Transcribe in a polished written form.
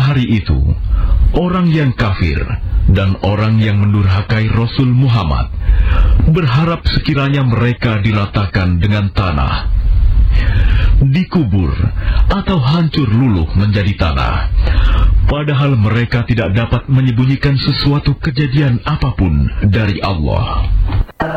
hari itu, orang yang kafir dan orang yang mendurhakai Rasul Muhammad berharap sekiranya mereka dilatakan dengan tanah, dikubur atau hancur luluh menjadi tanah, padahal mereka tidak dapat menyembunyikan sesuatu kejadian apapun dari Allah.